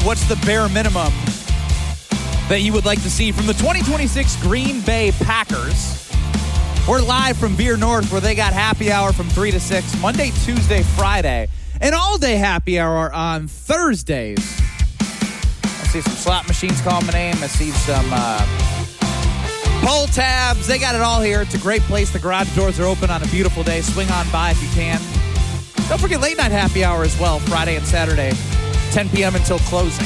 what's the bare minimum that you would like to see from the 2026 Green Bay Packers. We're live from Veer North, where they got happy hour from 3 to 6, Monday, Tuesday, Friday, and all-day happy hour on Thursdays. I see some slot machines calling my name. I see some pull tabs. They got it all here. It's a great place. The garage doors are open on a beautiful day. Swing on by if you can. Don't forget late night happy hour as well, Friday and Saturday, 10 p.m. until closing.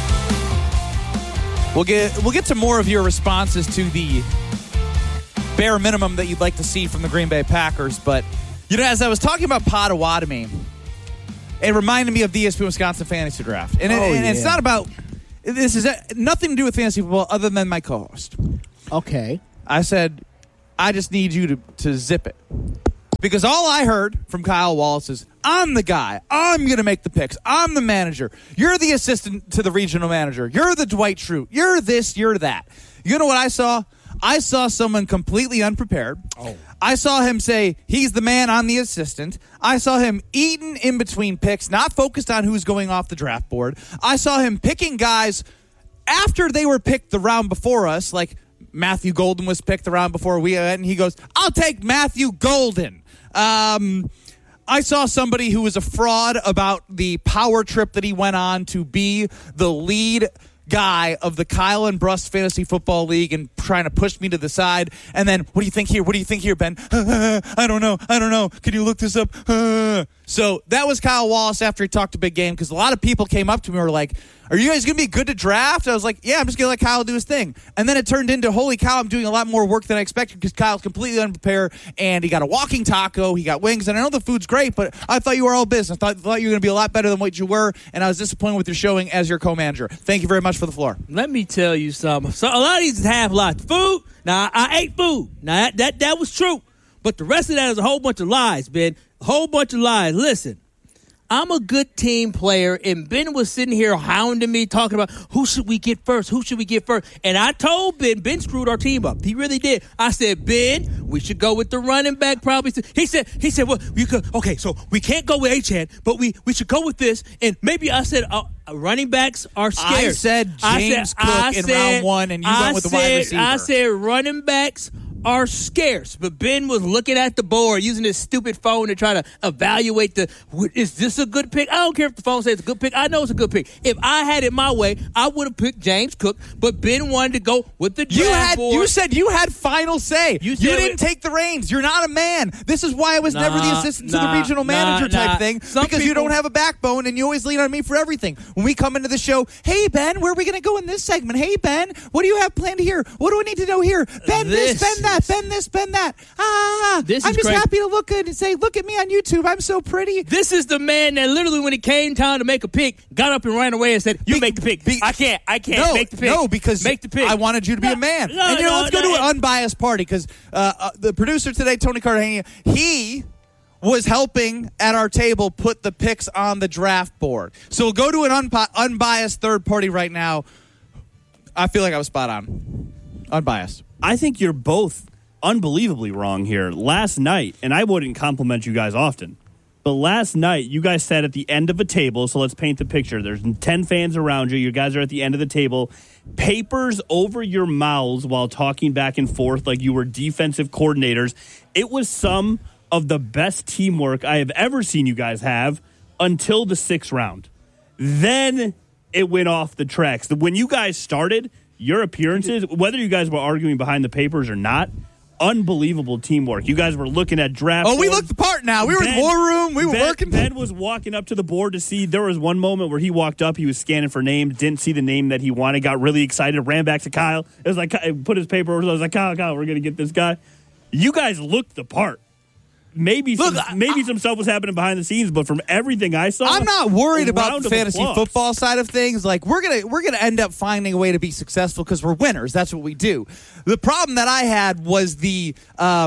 We'll get to more of your responses to the bare minimum that you'd like to see from the Green Bay Packers. But, as I was talking about Potawatomi, it reminded me of the ESPN Wisconsin Fantasy Draft. And it's not about, this is nothing to do with fantasy football other than my co-host. Okay. I said, I just need you to zip it. Because all I heard from Kyle Wallace is, I'm the guy. I'm going to make the picks. I'm the manager. You're the assistant to the regional manager. You're the Dwight Schrute. You're this, you're that. You know what I saw? I saw someone completely unprepared. I saw him say, he's the man, I'm the assistant. I saw him eating in between picks, not focused on who's going off the draft board. I saw him picking guys after they were picked the round before us, like Matthew Golden was picked the round before we went, and he goes, I'll take Matthew Golden. I saw somebody who was a fraud about the power trip that he went on to be the lead guy of the Kyle and Brust Fantasy Football League and trying to push me to the side. And then, what do you think here? What do you think here, Ben? I don't know. Can you look this up? So that was Kyle Wallace after he talked a big game, because a lot of people came up to me and were like, are you guys going to be good to draft? I was like, yeah, I'm just going to let Kyle do his thing. And then it turned into, holy cow, I'm doing a lot more work than I expected, because Kyle's completely unprepared, and he got a walking taco, he got wings, and I know the food's great, but I thought you were all business. I thought you were going to be a lot better than what you were, and I was disappointed with your showing as your co-manager. Thank you very much for the floor. Let me tell you something. So a lot of these have lots of food. Now, I ate food. Now, that was true. But the rest of that is a whole bunch of lies, Ben. A whole bunch of lies. Listen. I'm a good team player, and Ben was sitting here hounding me, talking about who should we get first, And I told Ben screwed our team up. He really did. I said, Ben, we should go with the running back probably. He said, well, you could, okay, so we can't go with Achane, but we should go with this. And maybe I said, running backs are scarce. I said James Cook in round one, and you went with the wide receiver. I said running backs are scarce, but Ben was looking at the board using his stupid phone to try to evaluate is this a good pick? I don't care if the phone says it's a good pick. I know it's a good pick. If I had it my way, I would have picked James Cook, but Ben wanted to go with the draft board. You said you had final say. You didn't take the reins. You're not a man. This is why I was never the assistant to the regional manager type thing, because you don't have a backbone and you always lean on me for everything. When we come into the show, hey, Ben, where are we going to go in this segment? Hey, Ben, what do you have planned here? What do I need to know here? Ben, this, Ben, that. Ben this, Ben that. I'm just happy to look good and say, look at me on YouTube. I'm so pretty. This is the man that literally, when it came time to make a pick, got up and ran away and said, make the pick. I can't make the pick. No, because make the pick. I wanted you to be a man. Let's go to an unbiased party, because the producer today, Tony Cartagena, he was helping at our table put the picks on the draft board. So we'll go to an unbiased third party right now. I feel like I was spot on. Unbiased. I think you're both unbelievably wrong here. Last night, and I wouldn't compliment you guys often, but last night you guys sat at the end of a table, so let's paint the picture. There's 10 fans around you. You guys are at the end of the table. Papers over your mouths while talking back and forth like you were defensive coordinators. It was some of the best teamwork I have ever seen you guys have until the 6th round. Then it went off the tracks. When you guys started, your appearances, whether you guys were arguing behind the papers or not, unbelievable teamwork. You guys were looking at draft boards. We looked the part now. We were in the war room. We were working. Ben was walking up to the board to see. There was one moment where he walked up. He was scanning for names, didn't see the name that he wanted, got really excited, ran back to Kyle. It was like, put his paper over. I was like, Kyle, we're going to get this guy. You guys looked the part. Maybe some stuff was happening behind the scenes, but from everything I saw, I'm not worried about the fantasy football side of things. Like, we're gonna end up finding a way to be successful because we're winners. That's what we do. The problem that I had was the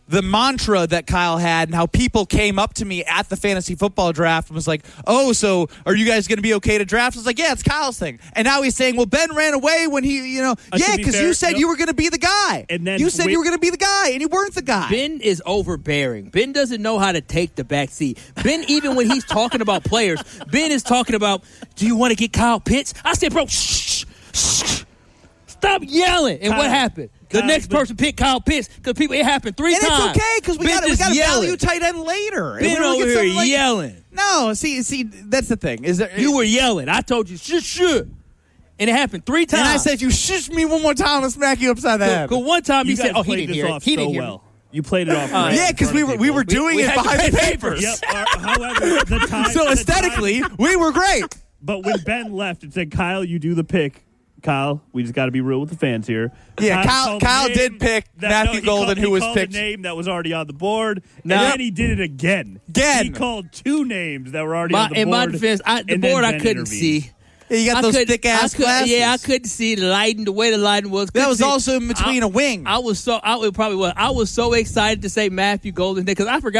the mantra that Kyle had and how people came up to me at the fantasy football draft and was like, oh, so are you guys going to be okay to draft? I was like, yeah, it's Kyle's thing. And now he's saying, well, Ben ran away when he, yeah, because you said you were going to be the guy. And then you said you were going to be the guy, and you weren't the guy. Ben is overbearing. Ben doesn't know how to take the back seat. Ben, even when he's talking about players, Ben is talking about, do you want to get Kyle Pitts? I said, bro, shh. Stop yelling. And what happened? The next person picked Kyle Pitts because it happened 3 times. And it's okay because we got to value tight end later. Ben over here yelling. No, see, that's the thing. Is there, you were yelling. I told you, shush. And it happened 3 times. And I said, you shush me one more time and smack you upside the head. Because one time he said, oh, he didn't hear it. He didn't hear it. You played it off. Yeah, because we were doing it behind the papers. Yep. However, the time. So aesthetically, we were great. But when Ben left, it said, Kyle, you do the pick. Kyle, we just got to be real with the fans here. Yeah, Kyle did pick Matthew Golden, who was picked. A name that was already on the board, and then he did it again. He called 2 names that were already on the board. In my defense, the board I couldn't see. Yeah, you got those thick-ass glasses. Yeah, I couldn't see the lighting, the way the lighting was. That was also in between a wing. I was so excited to say Matthew Golden because I forgot